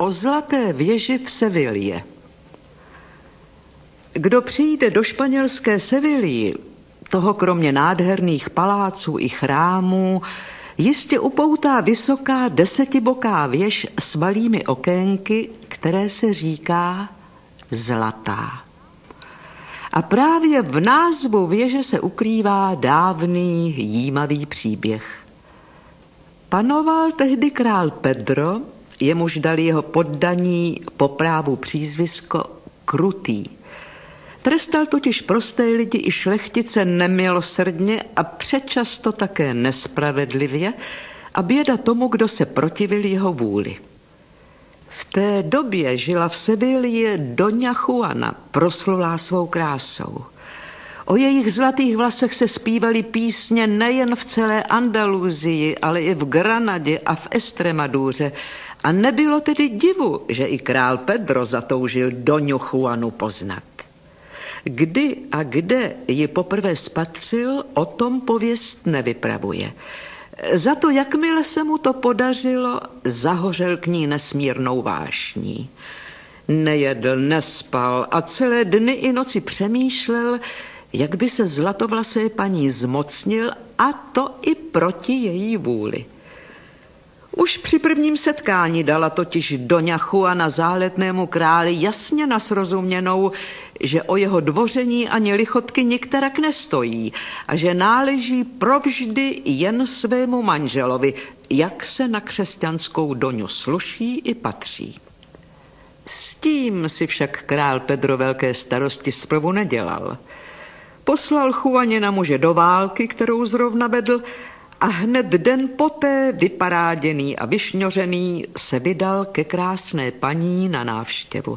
o zlaté věži v Sevilě. Kdo přijde do španělské Sevilly, toho kromě nádherných paláců i chrámů, jistě upoutá vysoká 10boká věž s malými okénky, které se říká Zlatá. A právě v názvu věže se ukrývá dávný jímavý příběh. Panoval tehdy král Pedro, jemuž dali jeho poddaní po právu přízvisko Krutý. Trestal totiž prosté lidi i šlechtice nemilosrdně a přečasto také nespravedlivě a běda tomu, kdo se protivil jeho vůli. V té době žila v Sevilě Doña Juana, proslulá svou krásou. O jejich zlatých vlasech se zpívaly písně nejen v celé Andaluzii, ale i v Granadě a v Estremaduře. A nebylo tedy divu, že i král Pedro zatoužil Doňu Juanu poznat. Kdy a kde ji poprvé spatřil, o tom pověst nevypravuje. Za to, jakmile se mu to podařilo, zahořel k ní nesmírnou vášní. Nejedl, nespal a celé dny i noci přemýšlel, jak by se zlatovlasé paní zmocnil, a to i proti její vůli. Už při prvním setkání dala totiž Doňa Juana záletnému králi jasně nasrozuměnou, že o jeho dvoření ani lichotky nikterak nestojí a že náleží provždy jen svému manželovi, jak se na křesťanskou Doňu sluší i patří. S tím si však král Pedro velké starosti zprvu nedělal. Poslal Juaně na muže do války, kterou zrovna vedl, a hned den poté, vyparáděný a vyšňořený, se vydal ke krásné paní na návštěvu.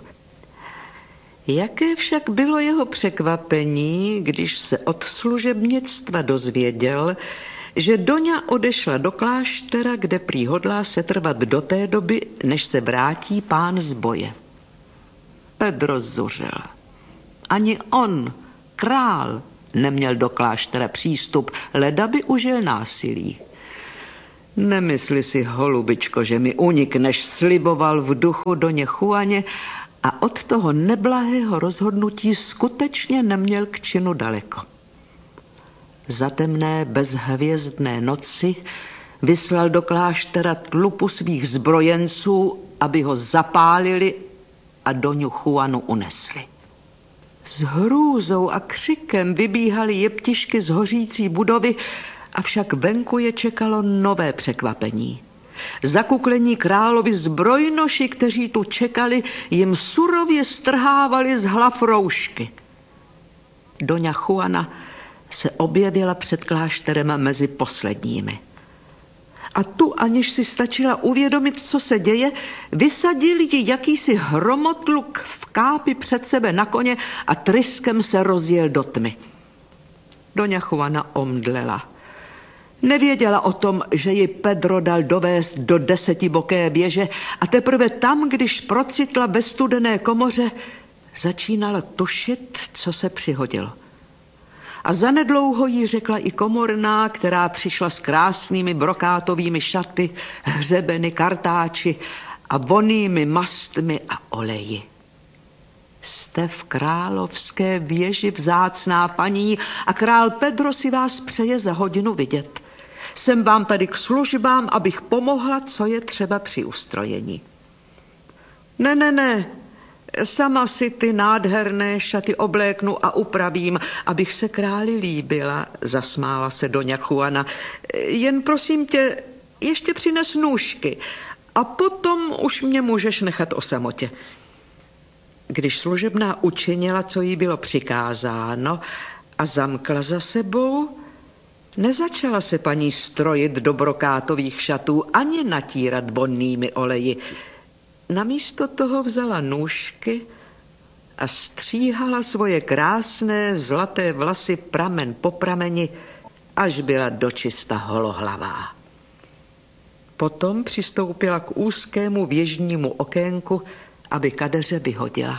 Jaké však bylo jeho překvapení, když se od služebnictva dozvěděl, že Doňa odešla do kláštera, kde prý hodlá setrvat do té doby, než se vrátí pán z boje. Pedro zuřil. Ani on, král, neměl do kláštera přístup, leda by užil násilí. Nemysli si, holubičko, že mi unikneš, sliboval v duchu Doně Juaně, a od toho neblahého rozhodnutí skutečně neměl k činu daleko. Za temné bezhvězdné noci vyslal do kláštera tlupu svých zbrojenců, aby ho zapálili a Doňu Juanu unesli. S hrůzou a křikem vybíhaly jeptišky z hořící budovy, avšak venku je čekalo nové překvapení. Zakuklení královi zbrojnoši, kteří tu čekali, jim surově strhávali z hlav roušky. Doňa Juana se objevila před klášterem mezi posledními. A tu, aniž si stačila uvědomit, co se děje, vysadil ji jakýsi hromotluk v kápi před sebe na koně a tryskem se rozjel do tmy. Doňa Juana omdlela. Nevěděla o tom, že ji Pedro dal dovést do 10boké věže a teprve tam, když procitla ve studené komoře, začínala tušit, co se přihodilo. A zanedlouho jí řekla i komorná, která přišla s krásnými brokátovými šaty, hřebeny, kartáči a vonnými mastmi a oleji. Jste v královské věži, vzácná paní, a král Pedro si vás přeje za hodinu vidět. Jsem vám tady k službám, abych pomohla, co je třeba při ustrojení. Ne, sama si ty nádherné šaty obléknu a upravím, abych se králi líbila, zasmála se Doňa Juana. Jen prosím tě, ještě přines nůžky a potom už mě můžeš nechat o samotě. Když služebná učinila, co jí bylo přikázáno, a zamkla za sebou, nezačala se paní strojit do brokátových šatů ani natírat vonnými oleji. Namísto toho vzala nůžky a stříhala svoje krásné zlaté vlasy pramen po prameni, až byla dočista holohlavá. Potom přistoupila k úzkému věžnímu okénku, aby kadeře vyhodila.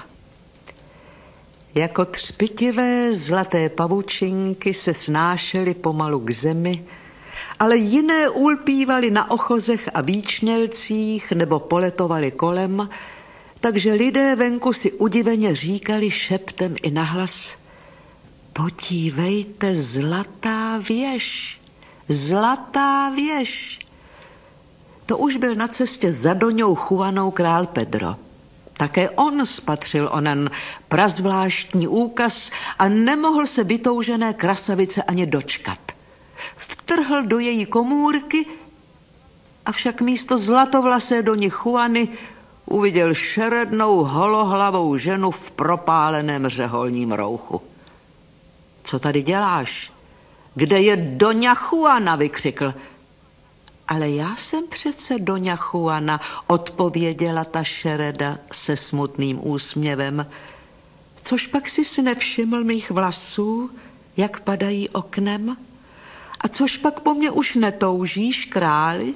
Jako třpitivé zlaté pavučinky se snášely pomalu k zemi ale jiné ulpívali na ochozech a výčnělcích nebo poletovali kolem, takže lidé venku si udiveně říkali šeptem i nahlas: podívejte, zlatá věž, zlatá věž. To už byl na cestě za Doňou Juanou král Pedro. Také on spatřil onen prazvláštní úkaz a nemohl se vytoužené krasavice ani dočkat. Vtrhl do její komůrky, avšak místo zlatovlasé Doně Juany uviděl šerednou holohlavou ženu v propáleném řeholním rouchu. Co tady děláš? Kde je Doňa Juana? Vykřikl. Ale já jsem přece Doňa Juana, odpověděla ta šereda se smutným úsměvem. Což pak si nevšiml mých vlasů, jak padají oknem? A což pak po mně už netoužíš, králi?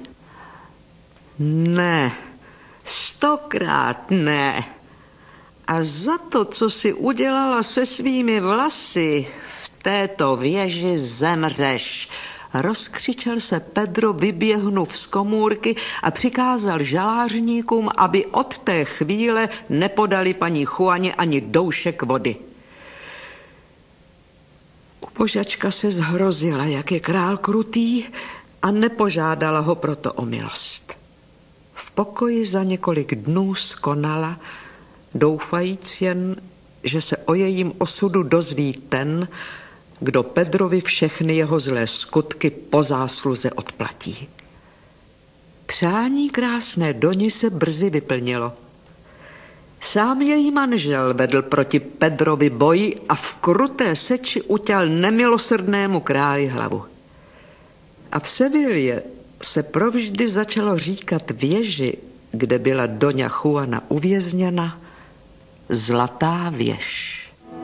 Ne, 100krát ne. A za to, co jsi udělala se svými vlasy, v této věži zemřeš. Rozkřičel se Pedro, vyběhnuv z komůrky a přikázal žalářníkům, aby od té chvíle nepodali paní Juaně ani doušek vody. Ubožačka se zhrozila, jak je král krutý, a nepožádala ho proto o milost. V pokoji za několik dnů skonala, doufajíc jen, že se o jejím osudu dozví ten, kdo Pedrovi všechny jeho zlé skutky po zásluze odplatí. Přání krásné Doni se brzy vyplnilo. Sám její manžel vedl proti Pedrovi boj a v kruté seči uťal nemilosrdnému králi hlavu. A v Sevilě se provždy začalo říkat věži, kde byla Doňa Juana uvězněna, zlatá věž.